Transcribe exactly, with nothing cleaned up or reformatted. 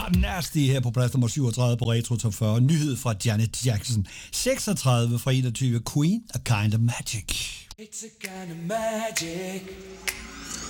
Nasty her på plads nummer syvogtredive på Retro Top fyrre. Nyhed fra Janet Jackson. seksogtredive fra enogtyve. Queen, A Kind of Magic. It's a kind of magic.